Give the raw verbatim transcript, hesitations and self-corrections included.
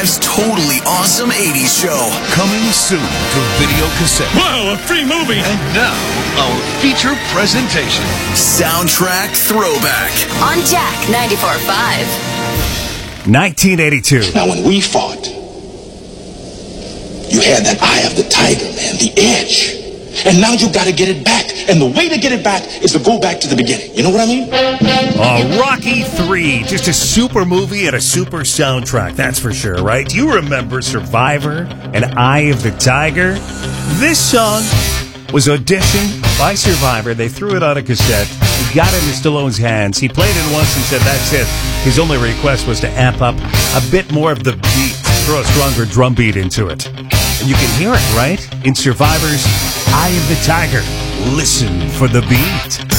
It's totally awesome eighties show. Coming soon to video cassette. Whoa, a free movie! And now, our feature presentation. Soundtrack Throwback. On Jack ninety-four point five. nineteen eighty-two. Now, when we fought, you had that eye of the tiger, man, the edge. And now you got to get it back. And the way to get it back is to go back to the beginning. You know what I mean? Uh, Rocky three, just a super movie and a super soundtrack, that's for sure, right? Do you remember Survivor and Eye of the Tiger? This song was auditioned by Survivor. They threw it on a cassette. He got it into Stallone's hands. He played it once and said, that's it. His only request was to amp up a bit more of the beat, throw a stronger drum beat into it. And you can hear it, right? In Survivor's Eye of the Tiger. Listen for the beat.